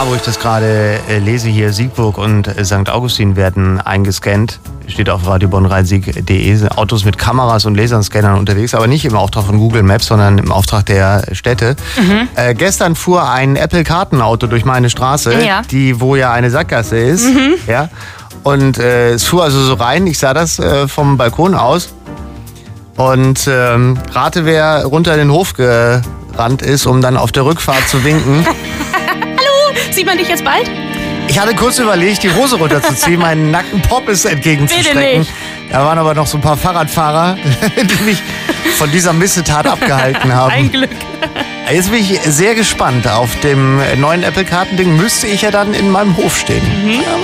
wo ich das gerade lese hier, Siegburg und St. Augustin werden eingescannt. Steht auf radiobonn-rhein-sieg.de. Autos mit Kameras und Laserscannern unterwegs, aber nicht im Auftrag von Google Maps, sondern im Auftrag der Städte. Gestern fuhr ein Apple-Kartenauto durch meine Straße, wo ja eine Sackgasse ist. Ja. Und es fuhr also so rein, ich sah das vom Balkon aus. Und rate, wer runter den Hof gerannt ist, um dann auf der Rückfahrt zu winken. Hallo, sieht man dich jetzt bald? Ich hatte kurz überlegt, die Hose runterzuziehen, meinen nackten Poppes entgegenzustrecken. Bitte nicht. Da waren aber noch so ein paar Fahrradfahrer, die mich von dieser Missetat abgehalten haben. Ein Glück. Jetzt bin ich sehr gespannt. Auf dem neuen Apple-Kartending müsste ich ja dann in meinem Hof stehen.